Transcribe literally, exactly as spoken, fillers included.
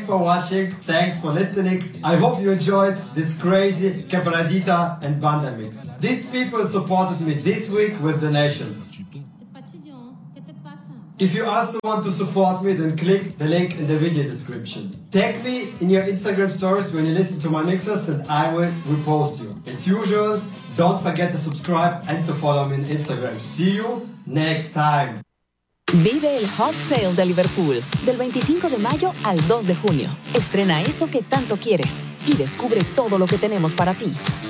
for watching. Thanks for listening. I hope you enjoyed this crazy Quebradita and Banda mix. These people supported me this week with donations. If you also want to support me, then click the link in the video description. Tag me in your Instagram stories when you listen to my mixes and I will repost you. As usual, don't forget to subscribe and to follow me on Instagram. See you next time. Vive el Hot Sale de Liverpool del veinticinco de mayo al dos de junio. Estrena eso que tanto quieres y descubre todo lo que tenemos para ti.